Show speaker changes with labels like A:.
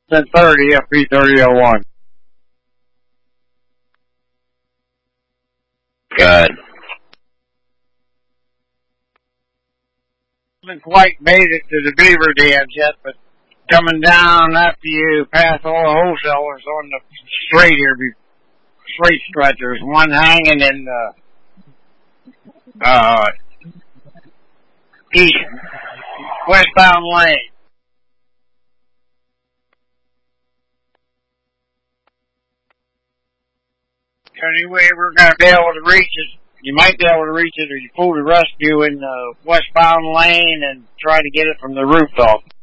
A: 1030 FP3001.
B: Good.
A: Haven't quite made it to the beaver dams yet, but coming down after you pass all the wholesalers on the straight here, straight stretch, there's one hanging in east, westbound lane. Any way we're going to be able to reach it, you might be able to reach it, or you pull the rescue in the westbound lane and try to get it from the rooftop.